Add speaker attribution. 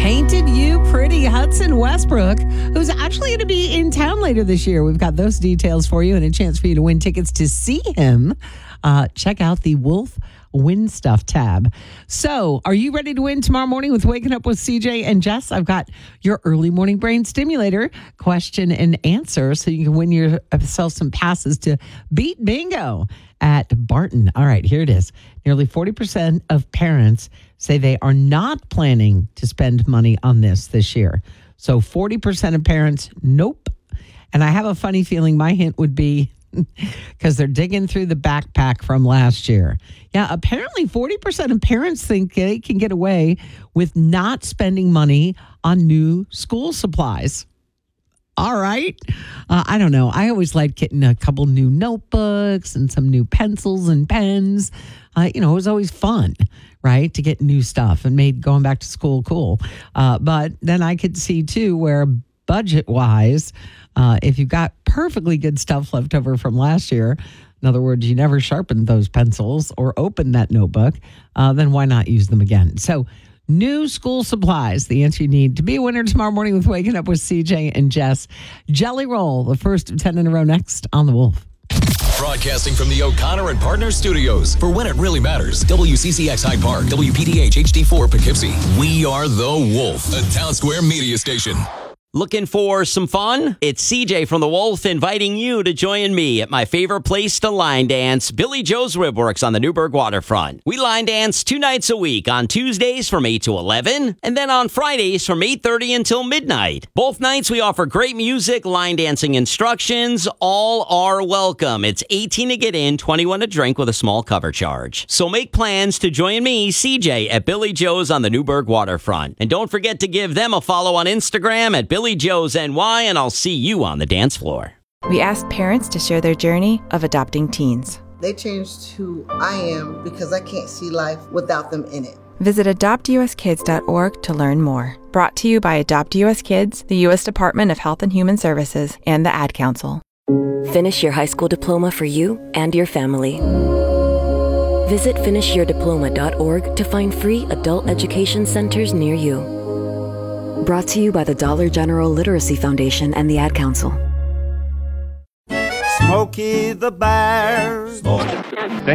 Speaker 1: Painted You Pretty, Hudson Westbrook, who's actually going to be in town later this year. We've got those details for you and a chance for you to win tickets to see him. Check out the Wolf Win Stuff tab. So, are you ready to win tomorrow morning with Waking Up with CJ and Jess? I've got your early morning brain stimulator question and answer so you can win yourself some passes to Beat Bingo at Barton. All right, here it is. Nearly 40% of parents say they are not planning to spend money on this year. So 40% of parents, nope. And I have a funny feeling my hint would be because they're digging through the backpack from last year. Yeah, apparently 40% of parents think they can get away with not spending money on new school supplies. All right. I don't know. I always liked getting a couple new notebooks and some new pencils and pens. It was always fun, right, to get new stuff and made going back to school cool. But then I could see, too, where budget-wise, if you've got perfectly good stuff left over from last year, in other words, you never sharpened those pencils or opened that notebook, then why not use them again? So new school supplies, the answer you need to be a winner tomorrow morning with Waking Up with CJ and Jess. Jelly Roll, the first of 10 in a row next on The Wolf.
Speaker 2: Broadcasting from the O'Connor and Partners Studios for When It Really Matters. WCCX Hyde Park, WPDH HD4 Poughkeepsie. We are The Wolf, a Town Square media station.
Speaker 3: Looking for some fun? It's CJ from The Wolf inviting you to join me at my favorite place to line dance, Billy Joe's Ribworks on the Newburgh waterfront. We line dance 2 nights a week, on Tuesdays from 8 to 11, and then on Fridays from 8:30 until midnight. Both nights we offer great music, line dancing instructions, all are welcome. It's 18 to get in, 21 to drink with a small cover charge. So make plans to join me, CJ, at Billy Joe's on the Newburgh waterfront. And don't forget to give them a follow on Instagram at Billy Joe's NY, and I'll see you on the dance floor.
Speaker 4: We asked parents to share their journey of adopting teens.
Speaker 5: They changed who I am because I can't see life without them in it.
Speaker 4: Visit adoptuskids.org to learn more. Brought to you by Adopt US Kids, the U.S. Department of Health and Human Services, and the Ad Council.
Speaker 6: Finish your high school diploma for you and your family. Visit finishyourdiploma.org to find free adult education centers near you. Brought to you by the Dollar General Literacy Foundation and the Ad Council.
Speaker 7: Smokey the Bear.